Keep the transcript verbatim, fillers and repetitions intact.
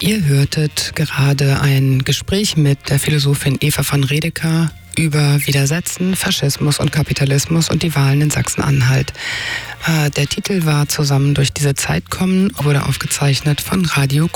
Ihr hörtet gerade ein Gespräch mit der Philosophin Eva von Redeker über Widersetzen, Faschismus und Kapitalismus und die Wahlen in Sachsen-Anhalt. Äh, der Titel war Zusammen durch diese Zeit kommen, wurde aufgezeichnet von Radio